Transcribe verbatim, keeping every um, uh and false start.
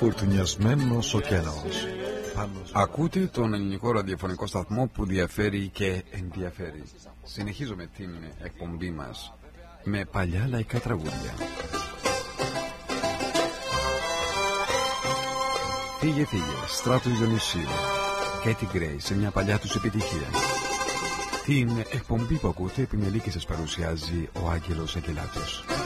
φουρτουνιασμένος ωκεανός. Ακούτε τον ελληνικό ραδιοφωνικό σταθμό που διαφέρει και ενδιαφέρει. Συνεχίζουμε την εκπομπή μας με παλιά λαϊκά τραγούδια. Φύγε φύγε, Στράτου Διονυσίου, Κέτι Γκρέι σε μια παλιά τους επιτυχία. Την εκπομπή που ακούτε επιμελεί και σας παρουσιάζει ο Άγγελος Αγγελάτος.